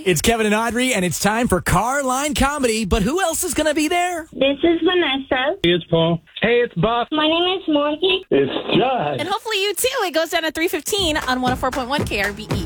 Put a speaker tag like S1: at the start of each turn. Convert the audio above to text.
S1: It's Kevin and Audrey, and it's time for Car Line Comedy. But who else is going to be there?
S2: This is Vanessa.
S3: Hey, it's Paul. Hey, it's Buff.
S2: My name is Morgan.
S3: It's Josh.
S4: And hopefully you too. It goes down at 3:15 on 104.1 KRBE.